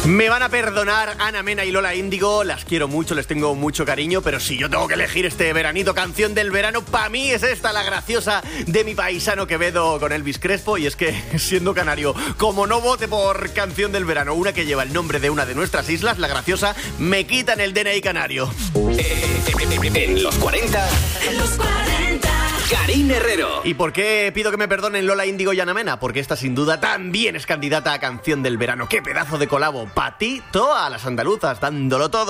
Me van a perdonar Ana Mena y Lola Índigo, las quiero mucho, les tengo mucho cariño, pero si yo tengo que elegir este veranito, canción del verano, para mí es esta, la graciosa de mi paisano Quevedo con Elvis Crespo. Y es que, siendo canario, como no vote por canción del verano una que lleva el nombre de una de nuestras islas, la graciosa, me quitan el DNI canario. En los 40... En los 40... Karine Herrero. ¿Y por qué pido que me perdonen Lola Índigo y Ana Mena? Porque esta sin duda también es candidata a canción del verano. ¡Qué pedazo de colabo! Pa' ti, todas las andaluzas, dándolo todo.